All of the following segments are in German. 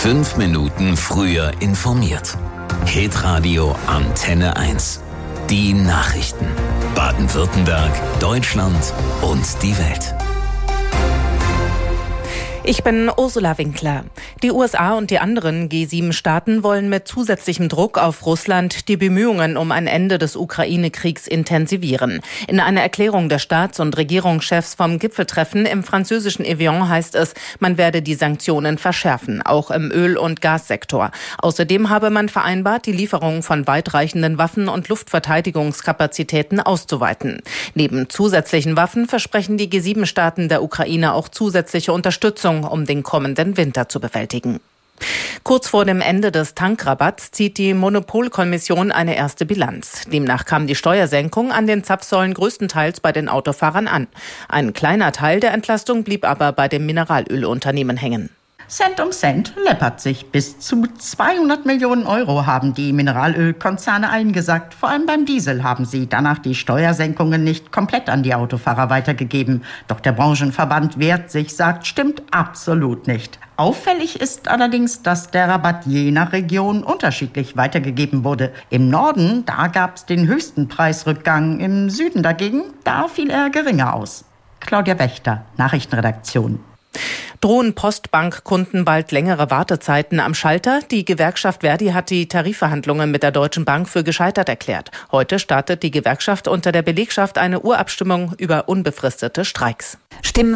5 Minuten früher informiert. Hitradio Antenne 1. Die Nachrichten. Baden-Württemberg, Deutschland und die Welt. Ich bin Ursula Winkler. Die USA und die anderen G7-Staaten wollen mit zusätzlichem Druck auf Russland die Bemühungen um ein Ende des Ukraine-Kriegs intensivieren. In einer Erklärung der Staats- und Regierungschefs vom Gipfeltreffen im französischen Evian heißt es, man werde die Sanktionen verschärfen, auch im Öl- und Gassektor. Außerdem habe man vereinbart, die Lieferung von weitreichenden Waffen und Luftverteidigungskapazitäten auszuweiten. Neben zusätzlichen Waffen versprechen die G7-Staaten der Ukraine auch zusätzliche Unterstützung, um den kommenden Winter zu bewältigen. Kurz vor dem Ende des Tankrabatts zieht die Monopolkommission eine erste Bilanz. Demnach kam die Steuersenkung an den Zapfsäulen größtenteils bei den Autofahrern an. Ein kleiner Teil der Entlastung blieb aber bei dem Mineralölunternehmen hängen. Cent um Cent läppert sich. Bis zu 200 Millionen Euro haben die Mineralölkonzerne eingesackt. Vor allem beim Diesel haben sie danach die Steuersenkungen nicht komplett an die Autofahrer weitergegeben. Doch der Branchenverband wehrt sich, sagt, stimmt absolut nicht. Auffällig ist allerdings, dass der Rabatt je nach Region unterschiedlich weitergegeben wurde. Im Norden, da gab es den höchsten Preisrückgang. Im Süden dagegen, da fiel er geringer aus. Claudia Wächter, Nachrichtenredaktion. Drohen Postbankkunden bald längere Wartezeiten am Schalter? Die Gewerkschaft Verdi hat die Tarifverhandlungen mit der Deutschen Bank für gescheitert erklärt. Heute startet die Gewerkschaft unter der Belegschaft eine Urabstimmung über unbefristete Streiks. Stimmen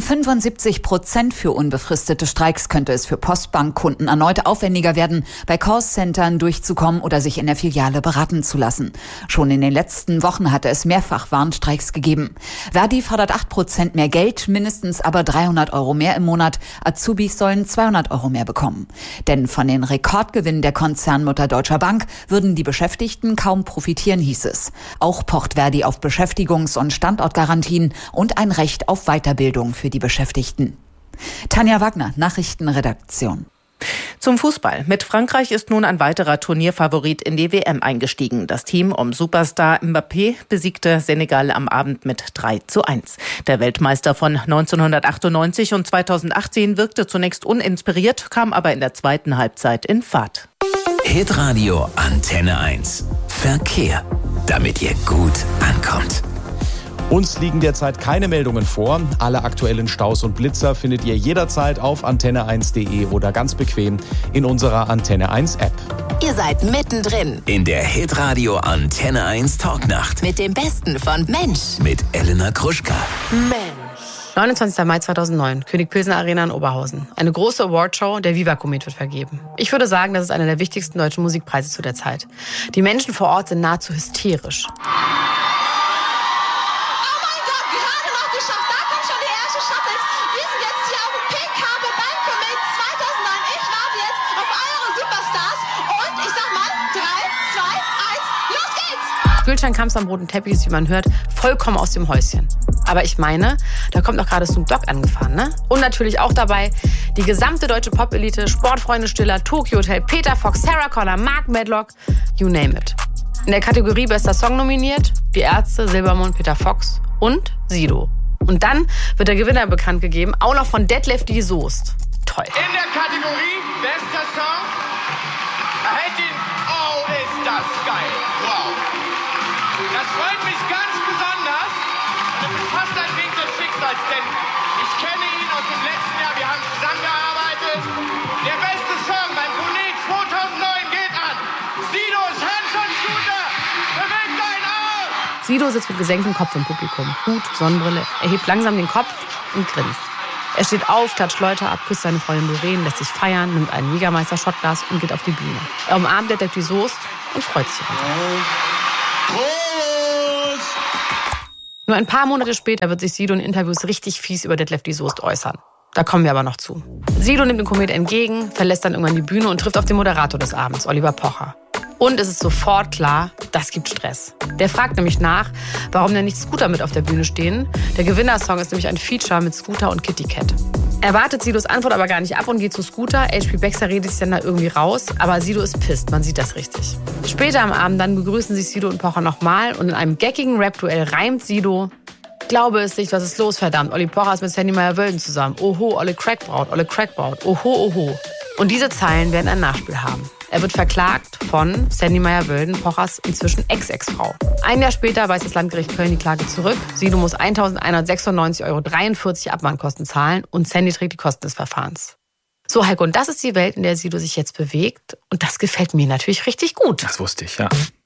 75% für unbefristete Streiks, könnte es für Postbankkunden erneut aufwendiger werden, bei Callcentern durchzukommen oder sich in der Filiale beraten zu lassen. Schon in den letzten Wochen hatte es mehrfach Warnstreiks gegeben. Verdi fordert 8% mehr Geld, mindestens aber 300 Euro mehr im Monat. Azubis sollen 200 Euro mehr bekommen. Denn von den Rekordgewinnen der Konzernmutter Deutscher Bank würden die Beschäftigten kaum profitieren, hieß es. Auch pocht Verdi auf Beschäftigungs- und Standortgarantien und ein Recht auf Weiterbildung für die Beschäftigten. Tanja Wagner, Nachrichtenredaktion. Zum Fußball. Mit Frankreich ist nun ein weiterer Turnierfavorit in die WM eingestiegen. Das Team um Superstar Mbappé besiegte Senegal am Abend mit 3:1. Der Weltmeister von 1998 und 2018 wirkte zunächst uninspiriert, kam aber in der zweiten Halbzeit in Fahrt. Hitradio Antenne 1. Verkehr. Damit ihr gut ankommt. Uns liegen derzeit keine Meldungen vor. Alle aktuellen Staus und Blitzer findet ihr jederzeit auf antenne1.de oder ganz bequem in unserer Antenne 1 App. Ihr seid mittendrin In der Hitradio Antenne 1 Talknacht. mit dem Besten von Mensch. Mit Elena Gruschka. Mensch. 29. Mai 2009, König Pilsner Arena in Oberhausen. Eine große Awardshow, der Viva Komet wird vergeben. Ich würde sagen, das ist einer der wichtigsten deutschen Musikpreise zu der Zeit. Die Menschen vor Ort sind nahezu hysterisch. Gülcan kam am roten Teppich, wie man hört, vollkommen aus dem Häuschen. Aber ich meine, da kommt noch gerade Snoop Dogg angefahren, ne? Und natürlich auch dabei die gesamte deutsche Pop-Elite, Sportfreunde Stiller, Tokyo Hotel, Peter Fox, Sarah Connor, Mark Medlock, you name it. In der Kategorie Bester Song nominiert die Ärzte, Silbermond, Peter Fox und Sido. Und dann wird der Gewinner bekannt gegeben, auch noch von Detlef die Soest. Toll. In der Kategorie Bester Song erhält ihn, oh ist das geil, wow. Das freut mich ganz besonders und es ist fast ein Wink des Schicksals, denn ich kenne ihn aus dem letzten Jahr, wir haben zusammengearbeitet. Der beste Song beim Komet 2009 geht an Sidos Hanson Scooter, bewegt dein Arm! Sido sitzt mit gesenktem Kopf im Publikum. Hut, Sonnenbrille, er hebt langsam den Kopf und grinst. Er steht auf, klatscht Leute ab, küsst seine Freundin Doreen, lässt sich feiern, nimmt einen Jägermeister-Shotglas und geht auf die Bühne. Er umarmt Detlef die Soest und freut sich einfach. Nur ein paar Monate später wird sich Sido in Interviews richtig fies über Detlef die Soest äußern. Da kommen wir aber noch zu. Sido nimmt den Komet entgegen, verlässt dann irgendwann die Bühne und trifft auf den Moderator des Abends, Oliver Pocher. Und es ist sofort klar, das gibt Stress. Der fragt nämlich nach, warum denn nicht Scooter mit auf der Bühne stehen. Der Gewinnersong ist nämlich ein Feature mit Scooter und Kitty Cat. Er wartet Sidos Antwort aber gar nicht ab und geht zu Scooter. HP Baxter redet sich dann da irgendwie raus, aber Sido ist pisst, man sieht das richtig. Später am Abend dann begrüßen sich Sido und Pocher nochmal und in einem geckigen Rap-Duell reimt Sido: Glaube es nicht, was ist los, verdammt? Olli Pocher ist mit Sandy Meyer-Wölden zusammen. Oho, Olle Crackbraut, Olle Crackbraut. Oho, oho. Und diese Zeilen werden ein Nachspiel haben. Er wird verklagt von Sandy Meyer-Wölden, Pochers inzwischen Ex-Ex-Frau. Ein Jahr später weist das Landgericht Köln die Klage zurück. Sido muss 1.196,43 € Abmahnkosten zahlen und Sandy trägt die Kosten des Verfahrens. So, Heiko, und das ist die Welt, in der Sido sich jetzt bewegt. Und das gefällt mir natürlich richtig gut. Das wusste ich, ja.